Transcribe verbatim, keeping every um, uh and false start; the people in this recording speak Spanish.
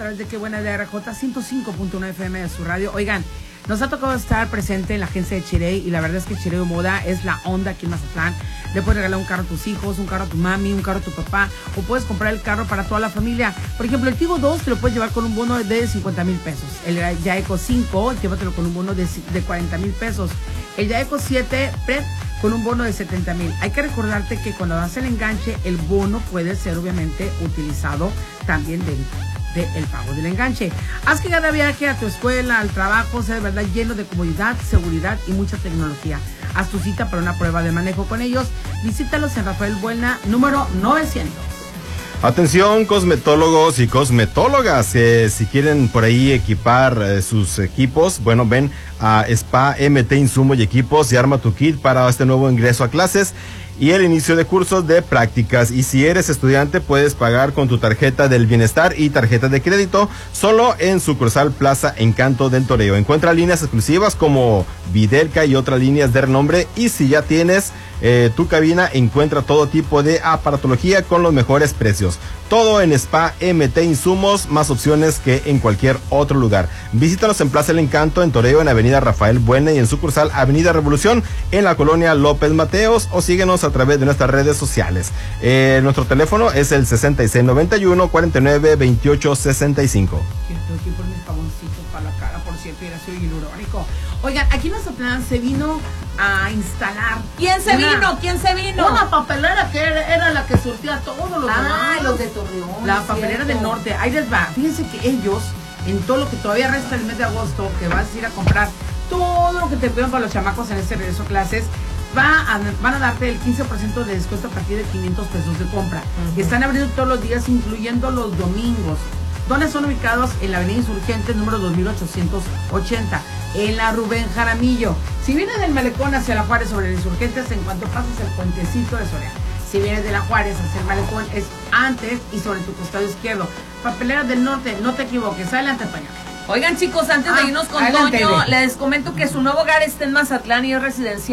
través de Qué Buena de R J ciento cinco punto uno F M de su radio. Oigan, nos ha tocado estar presente en la agencia de Chirey y la verdad es que Chirey Moda es la onda aquí en Mazatlán. Le puedes regalar un carro a tus hijos, un carro a tu mami, un carro a tu papá, o puedes comprar el carro para toda la familia. Por ejemplo, el Tigo dos te lo puedes llevar con un bono de cincuenta mil pesos. El Yaeco cinco, llévatelo con un bono de, de cuarenta mil pesos. El Yaeco siete Pred con un bono de setenta mil. Hay que recordarte que cuando das el enganche, el bono puede ser obviamente utilizado también dentro del pago del enganche. Haz que cada viaje a tu escuela, al trabajo, sea de verdad lleno de comodidad, seguridad y mucha tecnología. Haz tu cita para una prueba de manejo con ellos. Visítalos en Rafael Buelna, número novecientos. Atención, cosmetólogos y cosmetólogas, eh, si quieren por ahí equipar eh, sus equipos, bueno, ven a Spa M T Insumo y Equipos y arma tu kit para este nuevo ingreso a clases y el inicio de cursos de prácticas. Y si eres estudiante, puedes pagar con tu tarjeta del bienestar y tarjeta de crédito solo en sucursal Plaza Encanto del Toreo. Encuentra líneas exclusivas como Videlca y otras líneas de renombre. Y si ya tienes eh, tu cabina, encuentra todo tipo de aparatología con los mejores precios. Todo en Spa M T Insumos, más opciones que en cualquier otro lugar. Visítanos en Plaza El Encanto, en Toreo, en Avenida Rafael Buena y en sucursal Avenida Revolución, en la colonia López Mateos, o síguenos a través de nuestras redes sociales. Eh, nuestro teléfono es el sesenta y seis noventa y uno, cuarenta y nueve, veintiocho sesenta y cinco. Estoy aquí por mis jaboncitos para la cara, por cierto, y era soy hialurónico. Oigan, aquí en Mazatlán se vino a instalar. ¿Quién se una, vino? ¿Quién se vino? Una papelera que era, era la que surtía todos los Ah, demás. los de Torreón. La papelera del norte. Ahí les va. Fíjense que ellos, en todo lo que todavía resta el mes de agosto, que vas a ir a comprar todo lo que te piden para los chamacos en este regreso a clases, va a, van a darte el quince por ciento de descuento a partir de quinientos pesos de compra. Uh-huh. Están abriendo todos los días, incluyendo los domingos. ¿Dónde son ubicados? En la avenida Insurgentes, número dos mil ochocientos ochenta, en la Rubén Jaramillo. Si vienes del Malecón hacia la Juárez sobre el Insurgentes, en cuanto pasas el puentecito de Soriana. Si vienes de la Juárez hacia el Malecón, es antes y sobre tu costado izquierdo. Papelera del norte, no te equivoques. Adelante, Español. Oigan, chicos, antes ah, de irnos con Toño, les comento que su nuevo hogar está en Mazatlán y es residencial.